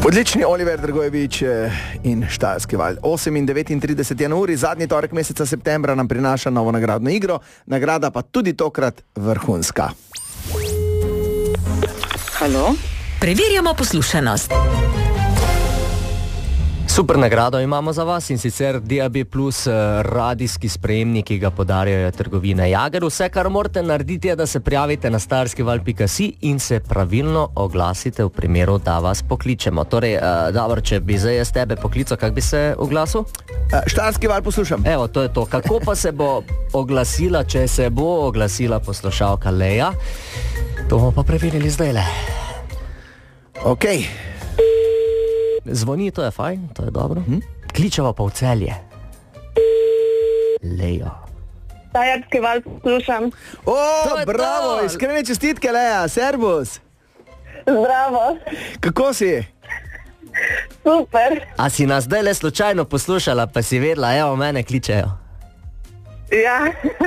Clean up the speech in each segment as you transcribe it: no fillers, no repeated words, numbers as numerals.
Odlični Oliver Dragojevič in Štajerski val. 8 in 39 je na uri, zadnji torek meseca septembra nam prinaša novo nagradno igro, nagrada pa tudi tokrat vrhunska. Halo? Preverjamo poslušanost. Super nagrado imamo za vas in sicer DAB+ radijski sprejemnik, ki ga podarjajo trgovine Jager. Vse, kar morate narediti, je, da se prijavite na starskival.si in se pravilno oglasite v primeru, da vas pokličemo. Torej, Davor, če bi zdaj jaz tebe poklical, kak bi se oglasil? Štajerski val poslušam. Evo, to je to. Kako pa se bo oglasila, če se bo oglasila poslušalka Leja? To bomo pa preverili zdajle. Okej. Zvoni, to je fajn, to je dobro. Kličeva pa v Celje. Lejo. Štajerski val poslušam. Bravo, iskrene čestitke, Leja, servus. Zdravo. Kako si? Super. A si nas zdaj le slučajno poslušala, pa si vedela, evo, mene kličejo. Ja.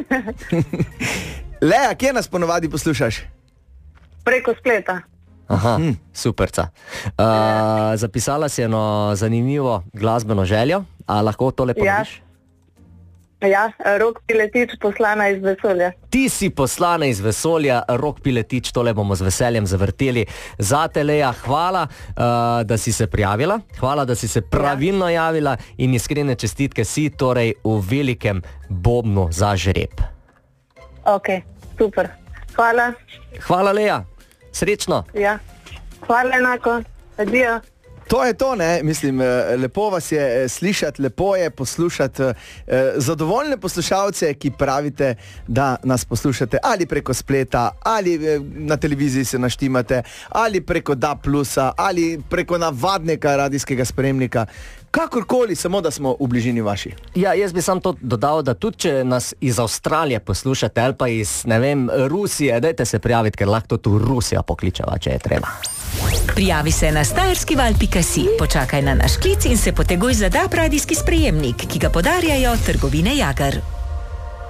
Leja, kje nas ponovadi poslušaš? Preko spleta. Aha, superca. Zapisala si eno zanimivo glasbeno željo, a lahko tole ponoviš? Ja, Rok Piletič, poslana iz vesolja. Ti si poslana iz vesolja, Rok Piletič, tole bomo z veseljem zavrteli. Zate, Leja, hvala, da si se prijavila, hvala, da si se pravilno javila in iskrene čestitke, si torej v velikem bobnu za žreb. Ok, super. Hvala. Hvala, Leja. Srečno. Ja. Hvala enako. Adijo. To je to, ne? Mislim, lepo vas je slišati, lepo je poslušati zadovoljne poslušalce, ki pravite, da nas poslušate ali preko spleta, ali na televiziji se naštimate, ali preko DAB+, ali preko navadnega radijskega spremnika. Kakorkoli, samo da smo v bližini vaši. Ja, jaz bi sam to dodal, da tudi če nas iz Avstralije poslušate ali pa iz, ne vem, Rusije, dajte se prijaviti, ker lahko tudi Rusija pokličeva, če je treba. Prijavi se na starskival.si, počakaj na naš klic in se poteguj za DAB radijski sprejemnik, ki ga podarjajo trgovine Jager.